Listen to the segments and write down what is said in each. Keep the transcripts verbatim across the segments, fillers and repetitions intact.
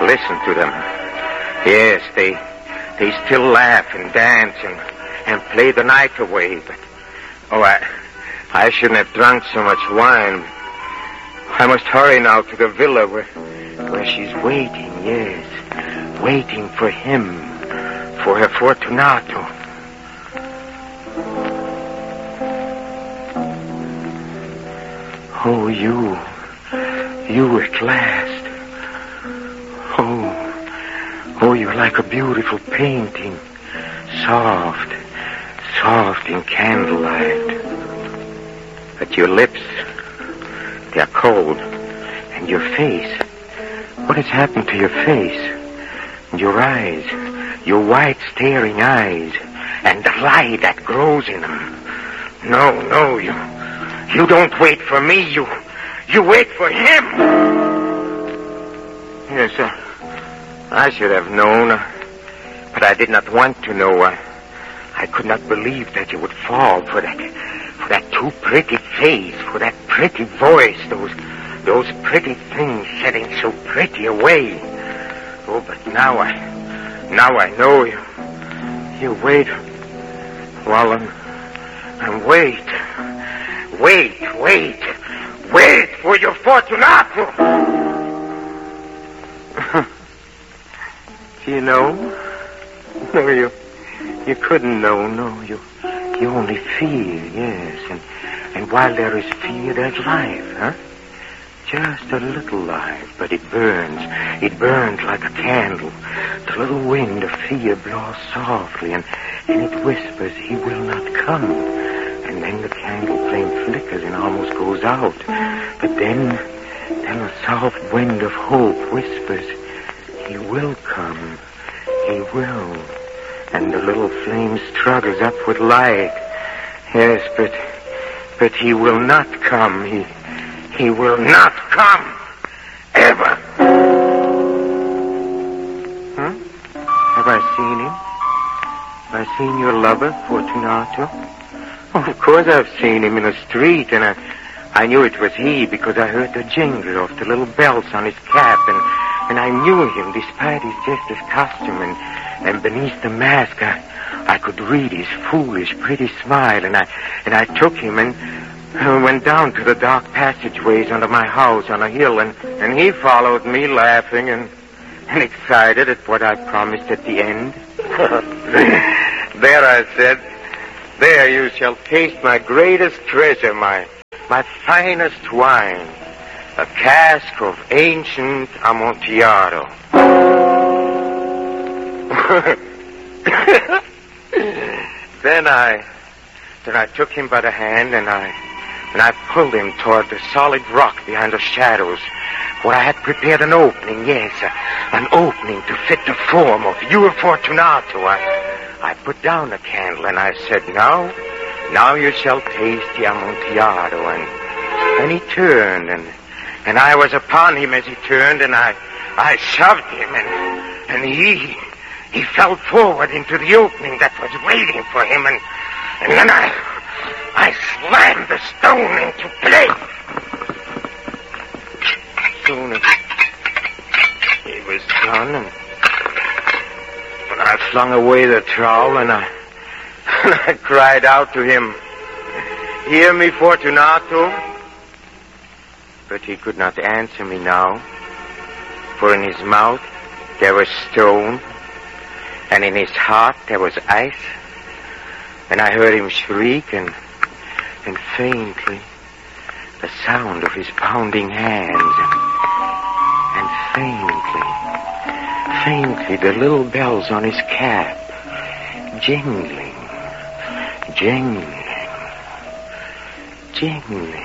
Listen to them. Yes, they they still laugh and dance and, and play the night away. But, oh, I, I shouldn't have drunk so much wine. I must hurry now to the villa where, where she's waiting, yes, waiting for him, for her Fortunato. Oh, you, you at last. Oh, oh, you're like a beautiful painting, soft, soft in candlelight. But your lips, they're cold, and your face, what has happened to your face? And your eyes, your white staring eyes, and the light that grows in them. No, no, you, you don't wait for me, you, you wait for him. Yes, sir. I should have known, uh, but I did not want to know. Uh, I could not believe that you would fall for that, for that too pretty face, for that pretty voice, those, those pretty things setting so pretty away. Oh, but now I, now I know you. You wait, well, and, and wait, wait, wait, wait for your Fortunato. You know? No, you you couldn't know, no. You you only feel, yes. And and while there is fear, there's life, huh? Just a little life, but it burns. It burns like a candle. The little wind of fear blows softly, and, and it whispers, he will not come. And then the candle flame flickers and almost goes out. But then, then a soft wind of hope whispers, he will come. He will. And the little flame struggles up with light. Yes, but but he will not come. He he will not come. Ever. Huh? Have I seen him? Have I seen your lover, Fortunato? Oh, of course I've seen him in the street, and I I knew it was he because I heard the jingle of the little bells on his cap, and And I knew him despite his jester's costume, and, and beneath the mask I, I could read his foolish, pretty smile, and I and I took him and uh, went down to the dark passageways under my house on a hill, and, and he followed me laughing and, and excited at what I promised at the end. There, I said, there you shall taste my greatest treasure, my my finest wine. A cask of ancient Amontillado. then I, then I took him by the hand and I, and I pulled him toward the solid rock behind the shadows, where I had prepared an opening. Yes, a, an opening to fit the form of your Fortunato. I, I put down the candle and I said, "Now, now you shall taste the Amontillado." And, and he turned and. And I was upon him as he turned, and I, I shoved him, and, and he, he fell forward into the opening that was waiting for him, and, and then I, I slammed the stone into place. Soon as he was done, and, and I flung away the trowel, and I, and I cried out to him, "Hear me, Fortunato." But he could not answer me now, for in his mouth there was stone, and in his heart there was ice, and I heard him shriek, and, and faintly the sound of his pounding hands, and, and faintly, faintly the little bells on his cap, jingling, jingling, jingling.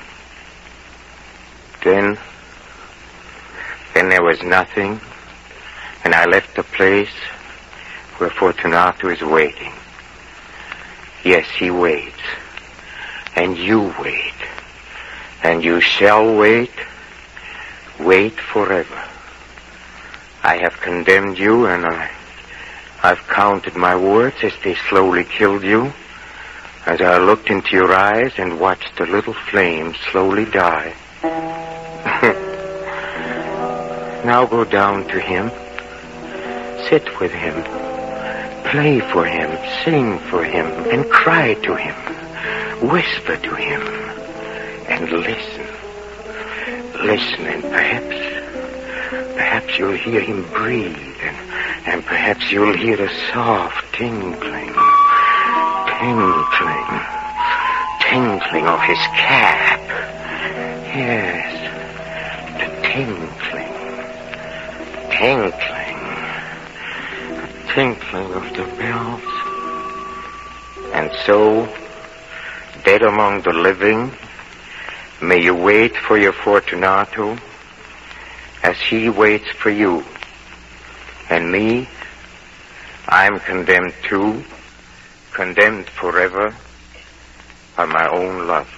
Then, then there was nothing, and I left the place where Fortunato is waiting. Yes, he waits, and you wait, and you shall wait, wait forever. I have condemned you, and I, I've counted my words as they slowly killed you, as I looked into your eyes and watched the little flame slowly die. Now go down to him. Sit with him. Play for him. Sing for him. And cry to him. Whisper to him. And listen. Listen, and perhaps, perhaps you'll hear him breathe. And, and perhaps you'll hear a soft tinkling. Tinkling. Tinkling of his cap. Yes. The tinkling. Tinkling. The tinkling of the bells. And so, dead among the living, may you wait for your Fortunato as he waits for you. And me, I'm condemned too, condemned forever by my own love.